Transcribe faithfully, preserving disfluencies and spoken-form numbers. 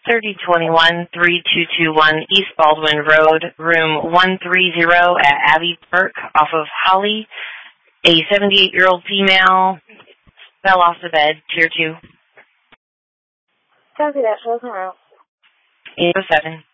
thirty twenty-one, three two two one East Baldwin Road, room one thirty at Abbey Park, off of Holly. A seventy-eight-year-old female fell off the bed, tier two. Copy that, show tomorrow. eight oh seven.